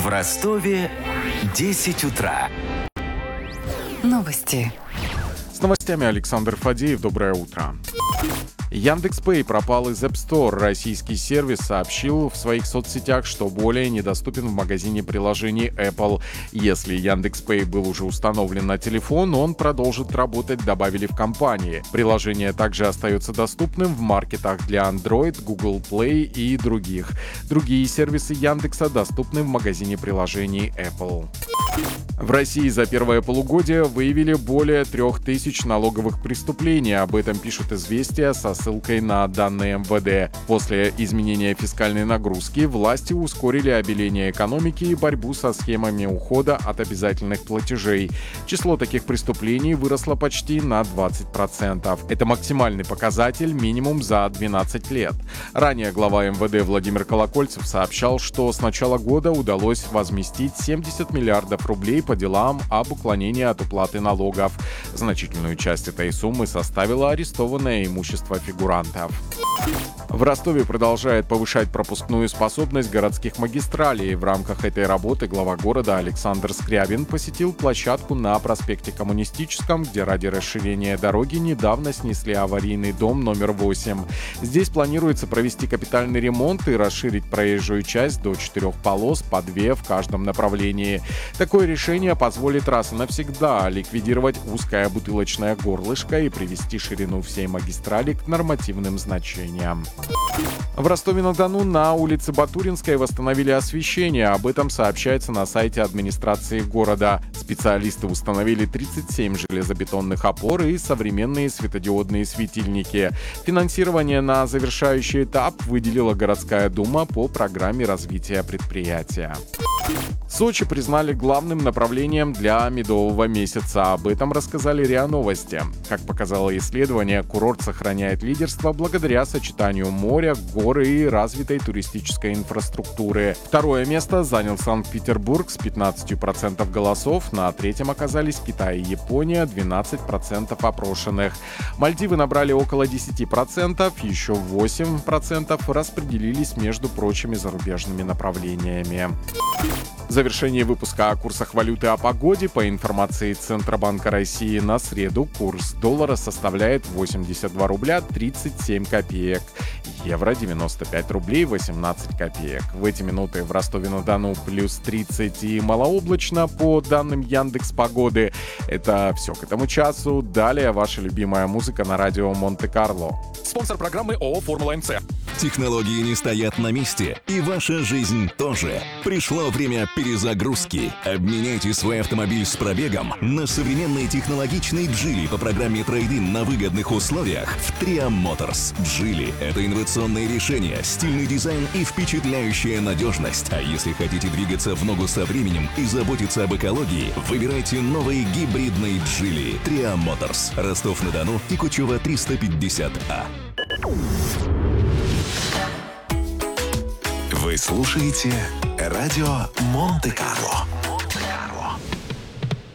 В Ростове 10 утра. Новости. С новостями Александр Фадеев. Доброе утро. Яндекс.Пэй пропал из App Store. Российский сервис сообщил в своих соцсетях, что более недоступен в магазине приложений Apple. Если Яндекс.Пэй был уже установлен на телефон, он продолжит работать, добавили в компании. Приложение также остается доступным в маркетах для Android, Google Play и других. Другие сервисы Яндекса доступны в магазине приложений Apple. В России за первое полугодие выявили более 3000 налоговых преступлений. Об этом пишут «Известия» со ссылкой на данные МВД. После изменения фискальной нагрузки власти ускорили обеление экономики и борьбу со схемами ухода от обязательных платежей. Число таких преступлений выросло почти на 20%. Это максимальный показатель минимум за 12 лет. Ранее глава МВД Владимир Колокольцев сообщал, что с начала года удалось возместить 70 миллиардов рублей по делам об уклонении от уплаты налогов. Значительную часть этой суммы составило арестованное имущество фигурантов. В Ростове продолжает повышать пропускную способность городских магистралей. В рамках этой работы глава города Александр Скрябин посетил площадку на проспекте Коммунистическом, где ради расширения дороги недавно снесли аварийный дом номер 8. Здесь планируется провести капитальный ремонт и расширить проезжую часть до 4 полос, по 2 в каждом направлении. Такое решение позволит раз и навсегда ликвидировать узкое бутылочное горлышко и привести ширину всей магистрали к нормативным значениям. В Ростове-на-Дону на улице Батуринской восстановили освещение. Об этом сообщается на сайте администрации города. Специалисты установили 37 железобетонных опор и современные светодиодные светильники. Финансирование на завершающий этап выделила городская дума по программе развития предприятия. Сочи признали главным направлением для медового месяца. Об этом рассказали РИА Новости. Как показало исследование, курорт сохраняет лидерство благодаря сочетанию моря, горы и развитой туристической инфраструктуры. Второе место занял Санкт-Петербург с 15% голосов. На третьем оказались Китай и Япония, 12% опрошенных. Мальдивы набрали около 10%, еще 8% распределились между прочими зарубежными направлениями. В завершении выпуска о курсах валюты о погоде. По информации Центробанка России, на среду курс доллара составляет 82 рубля 37 копеек. Евро 95 рублей 18 копеек. В эти минуты в Ростове-на-Дону плюс 30 и малооблачно по данным Яндекс.Погоды. Это все к этому часу. Далее ваша любимая музыка на радио Монте-Карло. Спонсор программы ООО «Формула МЦ». Технологии не стоят на месте, и ваша жизнь тоже. Пришло время перезагрузки. Обменяйте свой автомобиль с пробегом на современный технологичный Geely по программе трейд-ин на выгодных условиях в Tria Motors. Geely — это инновационные решения, стильный дизайн и впечатляющая надежность. А если хотите двигаться в ногу со временем и заботиться об экологии, выбирайте новый гибридный Geely. Tria Motors. Ростов-на-Дону и Кучева 350А. Вы слушаете радио Монте-Карло.